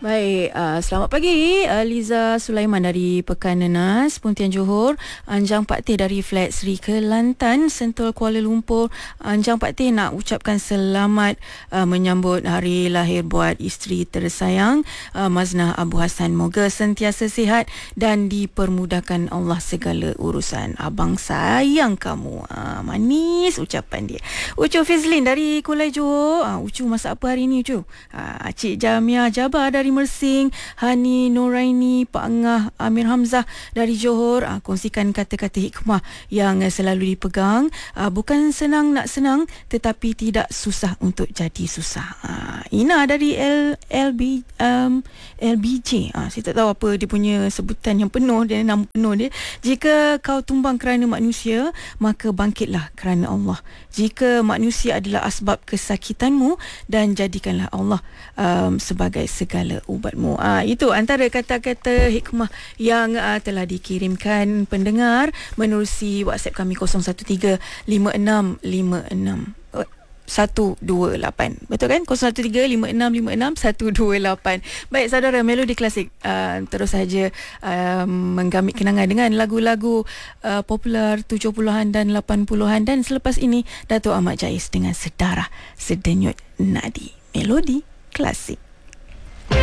Baik, selamat pagi Liza Sulaiman dari Pekan Nenas, Pontian Johor. Anjang Pak Teh dari Flat Sri Kelantan, Sentul Kuala Lumpur. Anjang Pak Teh nak ucapkan selamat menyambut hari lahir buat isteri tersayang, Maznah Abu Hassan. Moga sentiasa sihat dan dipermudahkan Allah segala urusan. Abang sayang kamu. Manis ucapan dia. Ucu Fizlin dari Kulai Johor. Ucu masak apa hari ni Ucu? Cik Jamia Jabar dari Mersing, Hani Noraini, Pak Angah Amir Hamzah dari Johor. Kongsikan kata-kata hikmah yang selalu dipegang. Bukan senang nak senang, tetapi tidak susah untuk jadi susah. Ina dari LBJ. Saya tak tahu apa dia punya sebutan yang penuh, dia nama penuh dia. Jika kau tumbang kerana manusia, maka bangkitlah kerana Allah. Jika manusia adalah asbab kesakitanmu, dan jadikanlah Allah sebagai segala ubatmu. Itu antara kata-kata hikmah yang telah dikirimkan pendengar menerusi WhatsApp kami 0135656128. Betul kan? 0135656128. Baik saudara, Melodi Klasik terus saja menggamit kenangan dengan lagu-lagu popular 70-an dan 80-an, dan selepas ini Dato' Ahmad Jais dengan Sedarah Sedenyut Nadi. Melodi Klasik.